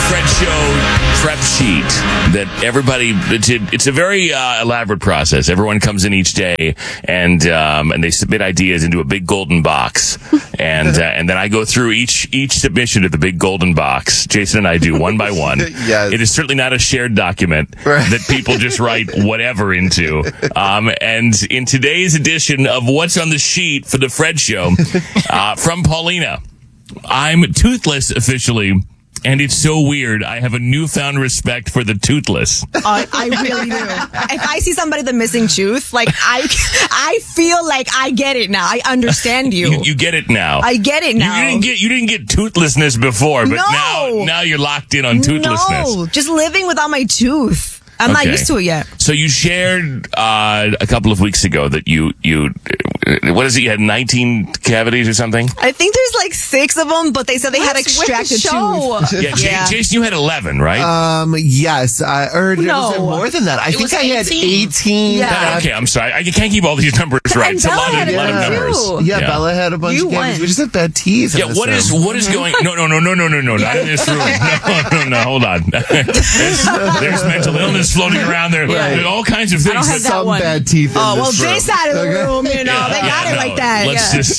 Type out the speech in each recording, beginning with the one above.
Fred Show prep sheet that everybody, it's a very elaborate process. Everyone comes in each day and they submit ideas into a big golden box. And then I go through each submission to the big golden box. Jason and I do one by one. Yes. It is certainly not a shared document that people just write whatever into. And in today's edition of What's on the Sheet for the Fred Show, from Paulina, I'm toothless officially. And it's so weird. I have a newfound respect for the toothless. I really do. If I see somebody with a missing tooth, like I feel like I get it now. I understand you. You get it now. I get it now. You didn't get toothlessness before, but now you're locked in on toothlessness. No, just living without my tooth. I'm not used to it yet. So you shared a couple of weeks ago that you what is it? You had 19 cavities or something? I think there's like 6 of them, but they said they had extracted tooth. Yeah, Jason, you had 11, right? Yes. Or was it more than that? I think I had 18. Yeah. Okay, I'm sorry. I can't keep all these numbers right. And It's a Bella lot had of numbers. Yeah, Bella had a bunch of cavities. We just had bad teeth. Yeah, what is going? No, not in this room. No, hold on. There's mental illness floating around there. There's all kinds of things. I don't have that some one. bad teeth. Oh, well, this side of the room, they got it like that. Let's just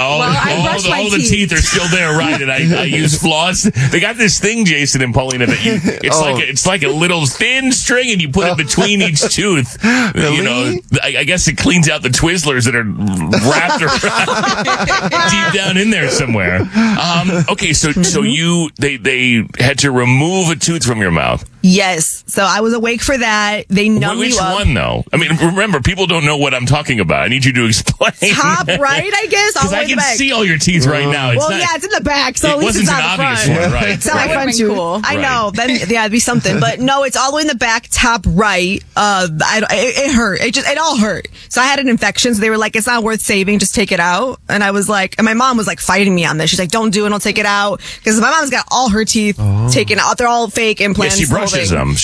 I brush my all the teeth are still there, right? And I use floss. They got this thing, Jason and Paulina, that it's like a little thin string, and you put it between each tooth. Really? You know, I guess it cleans out the Twizzlers that are wrapped around deep down in there somewhere. Okay, so they had to remove a tooth from your mouth. Yes. So I was awake for that. They numbed me Which up. one, though? I mean, remember, people don't know what I'm talking about. I need you to explain. Top right, I guess. All Because the way I in the can back. see all your teeth right now. It's in the back, so it at least wasn't it's an not the obvious front. one, right? It's not my That front would've been tooth. cool. I Right. know. Then it'd be something. But no, it's all the way in the back, top right. It hurt. It all hurt. So I had an infection. So they were like, "It's not worth saving. Just take it out." And I was like, and my mom was like fighting me on this. She's like, "Don't do it. Don't take it out." Because my mom's got all her teeth taken out. They're all fake implants. Yeah, she brushes them.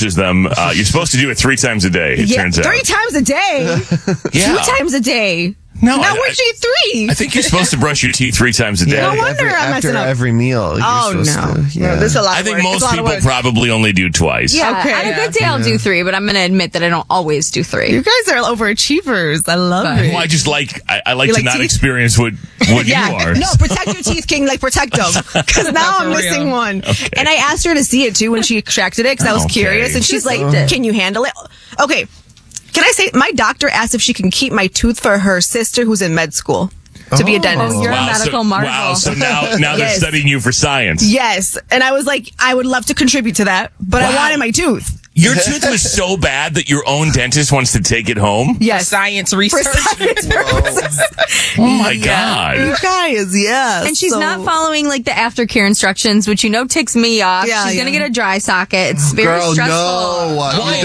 You're supposed to do it 3 times a day, it turns out. 3 times a day. Yeah. 2 times a day. No, Now where's she 3? I think you're supposed to brush your teeth 3 times a day. No wonder I'm after messing up. every meal. Oh, you're supposed to, no, this is a lot I of think work. most It's a lot of people work. probably only do twice. Yeah, Okay, on a good day I'll do 3, but I'm going to admit that I don't always do 3. You guys are overachievers. I love But- it. Well, I just like I like You to like not teeth? experience what you are. No, protect your teeth, King. Like, protect them. Because now I'm missing one. Okay. And I asked her to see it, too, when she extracted it, because I was Okay. curious. And she's like, can you handle it? Okay. Can I say, my doctor asked if she can keep my tooth for her sister who's in med school to be a dentist. Oh, you're a medical marvel. Wow, so now they're Yes. studying you for science. Yes. And I was like, I would love to contribute to that, but I Wow. wanted my tooth. Your tooth was so bad that your own dentist wants to take it home? Yes. Science For research. science purposes. Oh my You God. guys, yes. And she's So- not following like the aftercare instructions, which ticks me off. Yeah, She's yeah. going to get a dry socket. It's very Girl, stressful. no.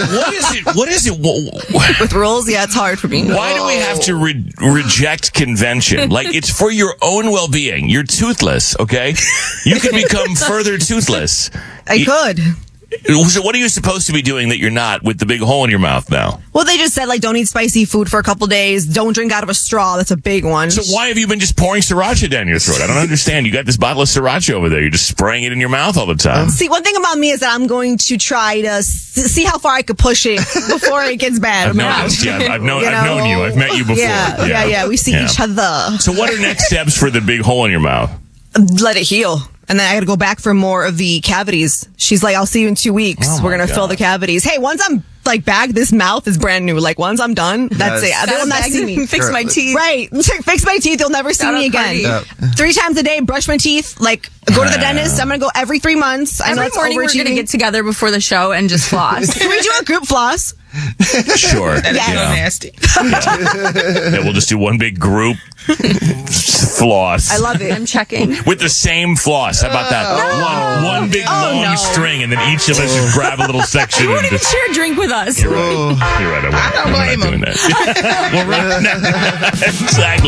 What is it? with rules. Yeah, it's hard for me. Why do we have to reject convention? Like, it's for your own well-being. You're toothless, okay? You could become further toothless. I could. So what are you supposed to be doing that you're not with the big hole in your mouth now? Well, they just said, like, don't eat spicy food for a couple days. Don't drink out of a straw. That's a big one. So why have you been just pouring sriracha down your throat? I don't understand. You got this bottle of sriracha over there. You're just spraying it in your mouth all the time. See, one thing about me is that I'm going to try to see how far I could push it before it gets bad. I've noticed. Yeah, I've known you. I've met you before. Yeah. We see each other. So what are next steps for the big hole in your mouth? Let it heal. And then I got to go back for more of the cavities. She's like, I'll see you in 2 weeks. Oh We're my going to fill God. the cavities. Hey, once I'm like back, this mouth is brand new. Like once I'm done, that's it. They will not see me. Fix my teeth. Right. Fix my teeth. You'll never see Shout me out again. Party. 3 times a day, brush my teeth. Like go to the dentist. I'm going to go every 3 months. I know Every it's morning we're going to overachieving. get together before the show and just floss. Can we do a group floss? Sure. That is so Yeah. nasty. Yeah, we'll just do one big group floss. I love it. I'm checking. With the same floss. How about that? One big long no. string, and then each of us just grab a little section. You won't and even just, share a drink with us. you're right. You're right. I don't I'm blame not doing that. Well, right. Exactly.